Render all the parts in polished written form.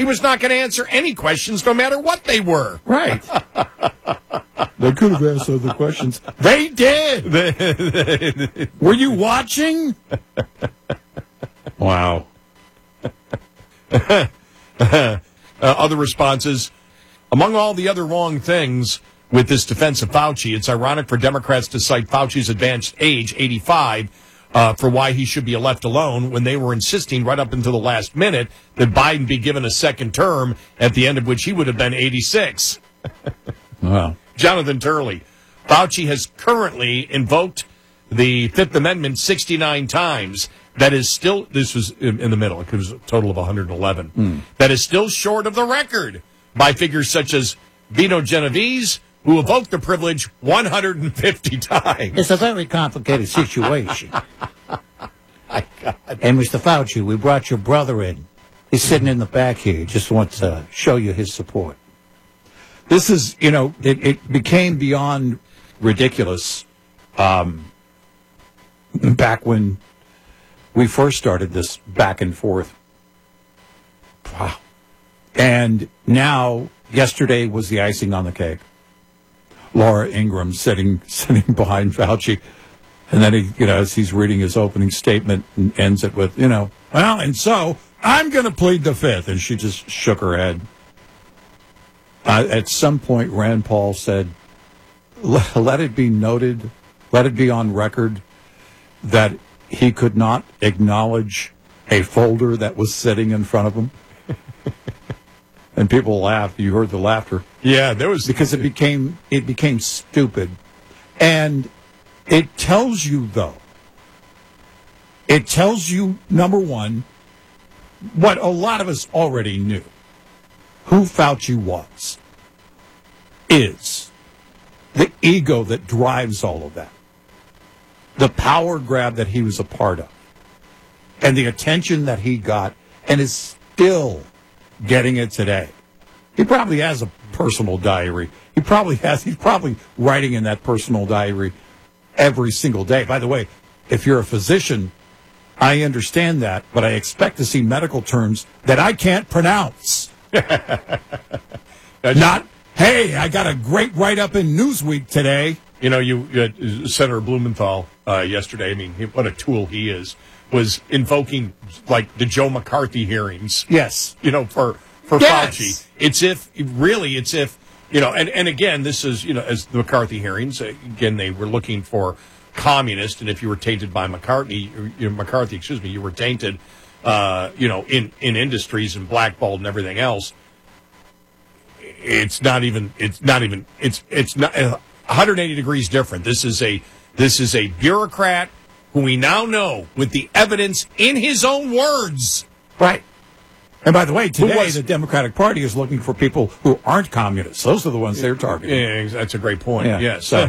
he was not going to answer any questions, no matter what they were. Right. They could have asked other questions. They did. Were you watching? Wow. Other responses. Among all the other wrong things with this defense of Fauci, it's ironic for Democrats to cite Fauci's advanced age, 85, for why he should be left alone when they were insisting right up until the last minute that Biden be given a second term, at the end of which he would have been 86. Wow. Jonathan Turley. Fauci has currently invoked the Fifth Amendment 69 times. That is still, this was in the middle, it was a total of 111. That is still short of the record by figures such as Vito Genovese, who evoked the privilege 150 times. It's a very complicated situation. And Mr. Fauci, we brought your brother in. He's sitting in the back here. He just wants to show you his support. This is, it became beyond ridiculous back when we first started this back and forth. Wow. And now, yesterday was the icing on the cake. Laura Ingraham sitting behind Fauci. And then he, as he's reading his opening statement and ends it with, well, and so I'm going to plead the fifth. And she just shook her head. At some point, Rand Paul said, let it be noted, let it be on record that he could not acknowledge a folder that was sitting in front of him. And people laughed. You heard the laughter. Yeah, there was, because it became stupid. And it tells you, though, number one, what a lot of us already knew. Who Fauci is the ego that drives all of that. The power grab that he was a part of. And the attention that he got and is still getting it today. He probably has a personal diary. He's probably writing in that personal diary every single day. By the way, if you're a physician, I understand that, but I expect to see medical terms that I can't pronounce. Not, hey, I got a great write-up in Newsweek today. Senator Blumenthal yesterday, I mean, what a tool he is, was invoking, like, the Joe McCarthy hearings. Yes. For yes. Fauci. It's if, and again, this is, as the McCarthy hearings, again, they were looking for communist, and if you were tainted by McCarthy, you were tainted, in industries and blackballed and everything else. It's not 180 degrees different. This is a bureaucrat who we now know, with the evidence in his own words. Right. And by the way, today the Democratic Party is looking for people who aren't communists. Those are the ones they're targeting. Yeah, that's a great point. Yeah. Yes. So.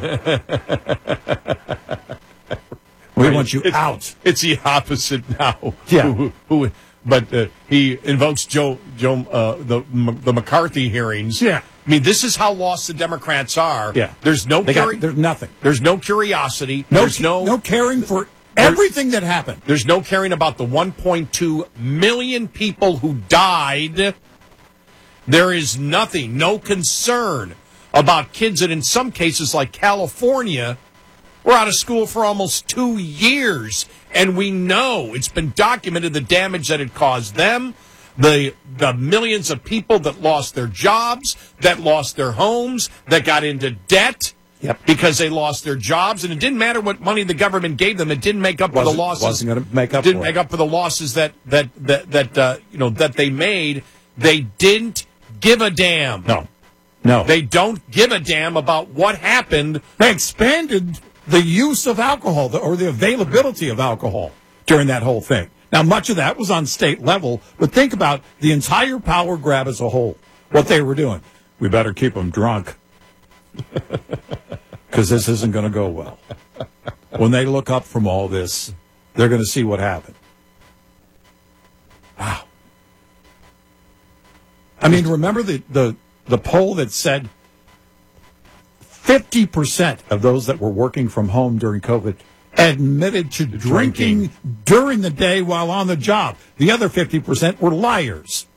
We want you out. It's the opposite now. Yeah. But he invokes the McCarthy hearings. Yeah. I mean, this is how lost the Democrats are. Yeah. There's nothing. There's no curiosity. No caring for everything that happened. There's no caring about the 1.2 million people who died. There is nothing, no concern about kids that in some cases, like California, were out of school for almost 2 years. And we know, it's been documented, the damage that it caused them, the millions of people that lost their jobs, that lost their homes, that got into debt. Yep. Because they lost their jobs, and it didn't matter what money the government gave them. It didn't make up for the losses. Wasn't going to make up. Didn't make up for the losses that they made. They didn't give a damn. No. They don't give a damn about what happened. They expanded the use of alcohol or the availability of alcohol during that whole thing. Now, much of that was on state level, but think about the entire power grab as a whole. What they were doing. We better keep them drunk. Because this isn't going to go well. When they look up from all this, they're going to see what happened. Wow. I mean, remember the poll that said 50% of those that were working from home during COVID admitted to drinking during the day while on the job. The other 50% were liars.